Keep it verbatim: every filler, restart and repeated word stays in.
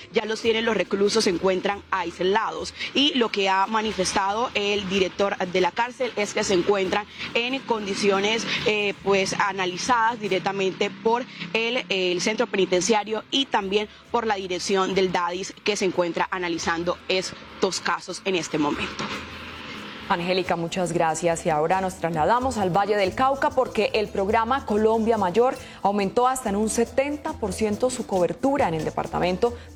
ya los tienen los reclusos, se encuentran aislados, y lo que ha manifestado el director de la cárcel es que se encuentran en condiciones eh, pues analizadas directamente por el, el centro penitenciario y también por la dirección del DADIS, que se encuentra analizando estos casos en este momento. Angélica, muchas gracias. Y ahora nos trasladamos al Valle del Cauca porque el programa Colombia Mayor aumentó hasta en un setenta por ciento su cobertura en el departamento